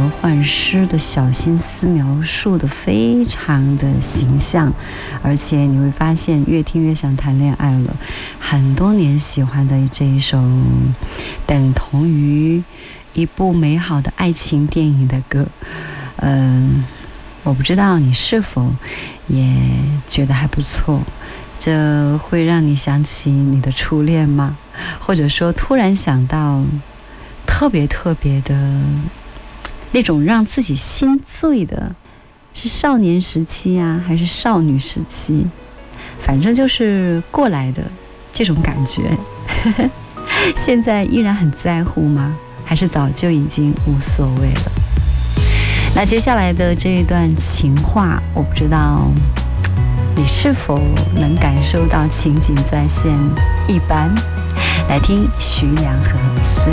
换诗的小心思描述的非常的形象，而且你会发现越听越想谈恋爱了。很多年喜欢的这一首等同于一部美好的爱情电影的歌，我不知道你是否也觉得还不错，这会让你想起你的初恋吗？或者说突然想到特别特别的那种让自己心醉的，是少年时期啊，还是少女时期？反正就是过来的这种感觉。现在依然很在乎吗？还是早就已经无所谓了？那接下来的这一段情话，我不知道你是否能感受到情景再现一般。来听徐良和